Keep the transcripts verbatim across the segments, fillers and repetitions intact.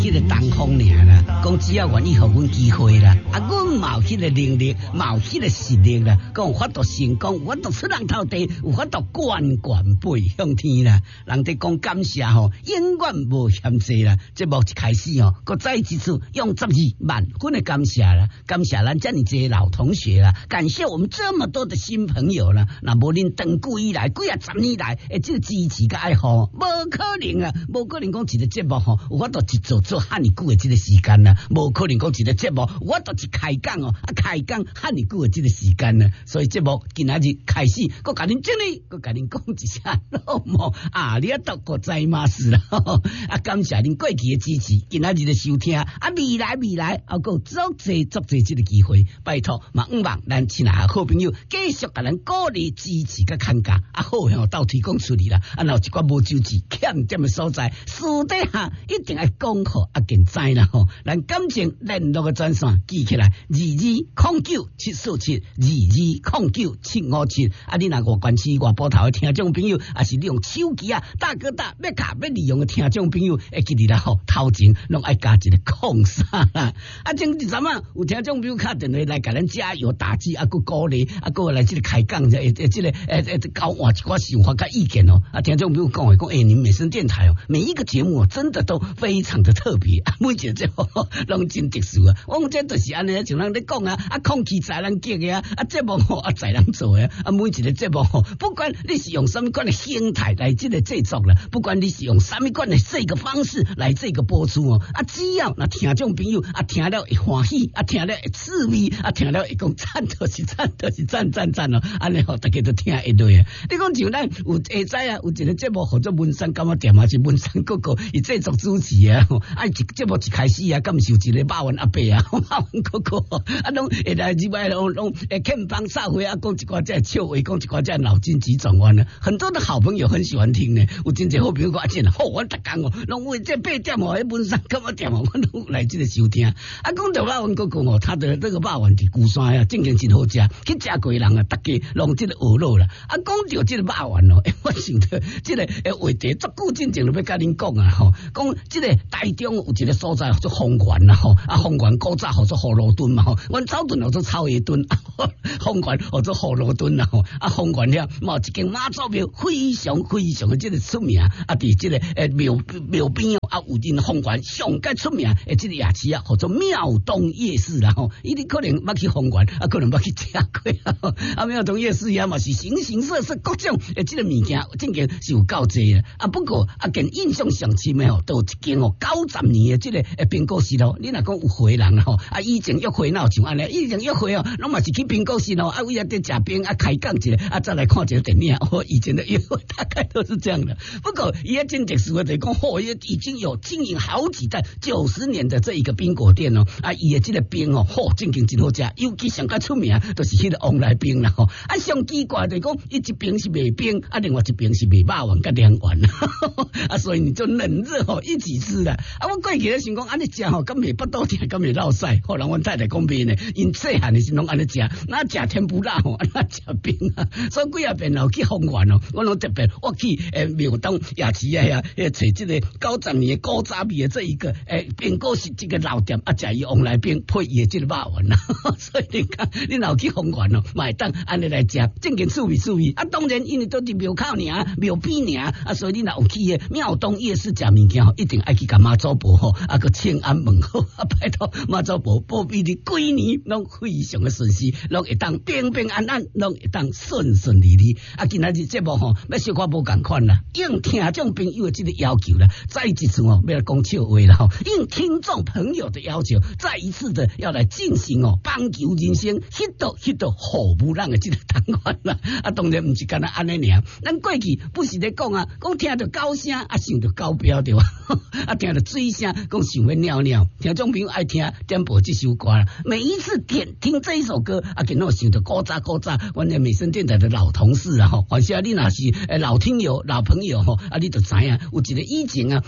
迄个东风尔啦，讲只要愿意互阮机会啦，啊，阮嘛有迄个能力，嘛有迄个实力啦，讲有法度成功，有法度出人头地，有法度冠冠飞向天啦。人哋讲感谢吼，永远无嫌济啦。节目一开始哦，搁再一次用十二万分的感谢啦，感谢咱这么多老同学啦，感谢我们这么多的新朋友啦。那无恁长久以来，几啊十年来，诶，这个支持甲爱护，无可能啊，无可能讲一个节目吼，有法度一做。做汉尼久的这个时间啦，无可能讲一个节目，我都是开讲哦，啊开讲汉尼久的这个时间啦，所以节目今仔日开始，我甲恁整理，我甲恁讲一下，好冇啊？你啊都国在马事啦，啊感谢恁过去的支持，今仔日的收听，啊未来未来，啊个足济足济这个机会，拜托嘛唔望咱亲爱好朋友继续甲咱鼓励支持甲看价，啊好向到推广出去啦，啊若有一寡无周知欠点的所在，私底下一定要讲好。啊，健在啦吼！咱感情联络嘅专线记起来，二二空九七四七，二二空九七五七。啊，你若外关市外波头嘅听众朋友，啊是你用手机啊大哥大要卡要利用嘅听众朋友，会记得啦吼，头前拢爱加一个空三啦。啊，前一阵啊，有听众朋友打电话来甲咱加油打气，啊，佮鼓励，啊，佮来这个开讲，诶诶，这个诶诶，交换一寡想法甲意见哦。啊，听众朋友讲诶，讲诶，你们美声电台哦，每一个节目真的都非常的特别。每一个节目拢真特殊啊！我讲这就是安尼，像人咧讲啊，啊空气在人激嘅啊，啊节目吼啊在人做嘅啊，每一个节目吼，不管你是用什么款的形态来这个制作啦，不管你是用什么款的这个方式来这个播出哦，啊只要那听众朋友啊听了会欢喜，啊听了会滋味，啊听了会讲赞就是赞就是赞赞赞哦，安尼吼大家都听会落啊！你讲像咱有会知啊，有一个节目叫做文山干嘛店嘛，是文山哥哥伊制作主持啊，啊一节目一开始啊，敢是有一个马文阿伯啊，马文哥哥啊，拢会来入来拢拢诶，欠帮撒回啊，讲一寡这笑话，讲一寡这脑筋急转弯呢，很多的好朋友很喜欢听呢。有真侪好朋友讲真好，我逐工哦，拢为这八点哦，迄文山干嘛店哦，我拢来这个收听。啊，讲到马文哥哥哦，他的这个马文伫鼓山啊，正经真好食，去食过人啊，大家拢这个学路啦。啊，讲到这个马文哦，我想到这个诶话题，足久真正就要甲恁讲啊，吼，讲这个台中有一个所在叫做丰原啦，吼，啊丰原古早叫做葫芦墩嘛，吼，阮草屯叫做草野墩，丰原叫做葫芦墩啦，吼，啊丰原了，嘛一间妈祖庙非常非常的这个出名，啊，伫这个诶庙庙边哦，啊有阵丰原上界出名诶，这个夜市啊，叫做庙东夜市啦，吼，伊你可能捌去丰原，啊可能捌去食过，啊庙东夜市啊嘛是形形色色各种诶，这个物件正经是有够济啦，啊不过啊，跟印象上深诶吼，都有一间哦九十年诶这个诶冰果室咯，你若讲有回人吼，啊以前约会闹像安尼，以前约会哦，拢嘛是去冰果室咯，啊为啊伫食冰啊开讲一个，啊再来看一个电影，哦以前的约会大概都是这样的。不过伊也真特殊的，讲哦，伊已经有经营好几代九十年的这一个冰果店哦，啊伊的这个冰哦，嚯正经真好食，尤其上较出名就是迄个往来冰啦吼，啊上奇怪的讲，伊一边是卖冰，啊另外一边是卖肉丸甲凉丸，啊所以你就冷热吼一起吃啦。啊我过去咧想讲安尼食吼，敢袂巴肚疼，敢袂落屎，后来阮太太讲变呢，因细汉的时拢安尼食，那食天妇罗吼，那食冰啊，所以几啊遍哦去丰原哦，我拢特别我去诶庙东夜市啊呀，诶找这个九十年古早味的这一个诶冰果是这个老店啊，食伊往来冰配伊的这个肉丸啦，所以你看你若去丰原哦，买当安尼来食，正经趣味趣味啊，当然因为都伫庙口尔，庙边尔啊，所以你若有去诶庙东夜市食物件吼，一定爱去甲妈祖婆吼，啊个请安问候啊，拜托妈祖婆保庇你几年拢非常的顺遂，拢会当平平安安，拢会当顺顺利利。啊，今仔日节目吼，要小可无共款啦，应听众朋友的这个要求啦，再一次哦，要来讲笑话啦吼，应听众朋友的要求，再一次的要来进行哦，棒球人生迄度迄度好不让的这个单元啦。啊，当然唔是干那安尼尔，咱过去不是咧讲啊，讲听到高声啊，想到高标对吧？啊，听到水声，讲想要尿尿。听众朋友爱听点播这首歌啦，每一次点听这一首歌啊，给我想到古早古早，阮的美声电台的老同事啊，吼，或是啊你若是诶老听友、老朋友吼，啊，你就知影有一个以前啊，咱的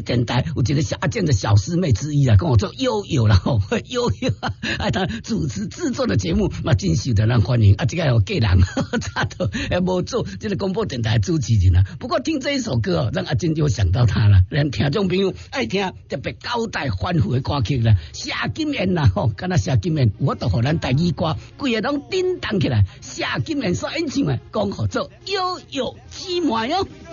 电台有一个小阿健的小师妹之一啊，跟我做悠悠啦吼，悠悠啊，他主持制作的节目嘛，真受到人欢迎啊，这个有个人差头也无做这个广播电台主持人啊。不过听这一首歌哦，让阿健就想到他了，让听众朋友爱听特别交代欢呼的歌曲啦，夏金燕啦吼，敢若夏金燕，我都互咱台语歌，规个拢叮当起来，夏金燕所演唱的，讲好做悠悠姊妹哦。